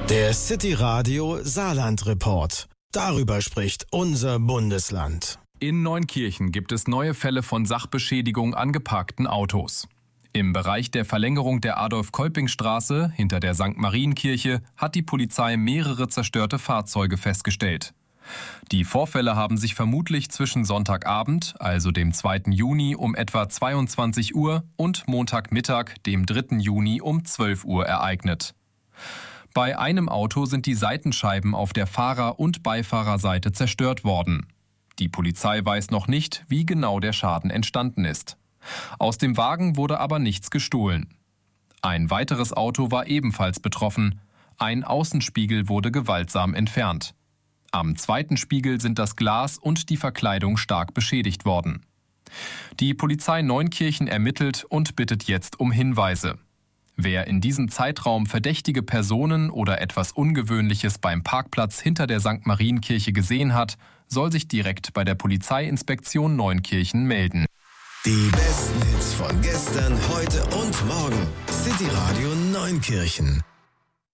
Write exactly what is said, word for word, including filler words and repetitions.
Der City Radio Saarland Report. Darüber spricht unser Bundesland. In Neunkirchen gibt es neue Fälle von Sachbeschädigung an geparkten Autos. Im Bereich der Verlängerung der Adolf-Kolping-Straße hinter der Sankt Marienkirche hat die Polizei mehrere zerstörte Fahrzeuge festgestellt. Die Vorfälle haben sich vermutlich zwischen Sonntagabend, also dem zweiten Juni um etwa zweiundzwanzig Uhr und Montagmittag, dem dritten Juni um zwölf Uhr ereignet. Bei einem Auto sind die Seitenscheiben auf der Fahrer- und Beifahrerseite zerstört worden. Die Polizei weiß noch nicht, wie genau der Schaden entstanden ist. Aus dem Wagen wurde aber nichts gestohlen. Ein weiteres Auto war ebenfalls betroffen. Ein Außenspiegel wurde gewaltsam entfernt. Am zweiten Spiegel sind das Glas und die Verkleidung stark beschädigt worden. Die Polizei Neunkirchen ermittelt und bittet jetzt um Hinweise. Wer in diesem Zeitraum verdächtige Personen oder etwas Ungewöhnliches beim Parkplatz hinter der Sankt Marienkirche gesehen hat, soll sich direkt bei der Polizeiinspektion Neunkirchen melden. Die besten Hits von gestern, heute und morgen. City Radio Neunkirchen.